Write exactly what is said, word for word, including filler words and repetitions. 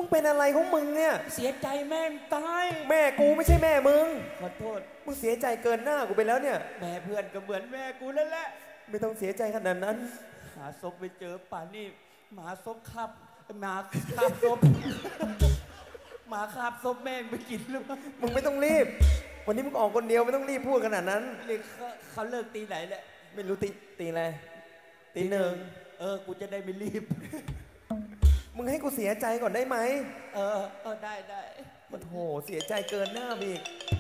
เป็นอะไรของมึงเนี่ยเสียใจแม่งตายแม่กูไม่ใช่แม่มึงขอโทษมึงเสียใจเกินหน้ากูไปแล้วเนี่ยแม่เพื่อนก็เหมือนแม่กูนั่นแหละไม่ต้องเสียใจขนาดนั้นหาศพไปเจอป่านนี่หมาศพขับหมาขับศพหมาขับศพแม่งไปกินหรือเปล่ามึงไม่ต้องรีบวันนี้มึงออกคนเดียวไม่ต้องรีบพูดขนาดนั้นเรียกเขาเขาเลิกตีไหนแหละไม่รู้ตีตีอะไรตีหนึ่งเออกูจะได้ไม่รีบมึงให้กูเสียใจก่อนได้ไหมเออเออได้ได้มันโหเสียใจเกินหน้าอีก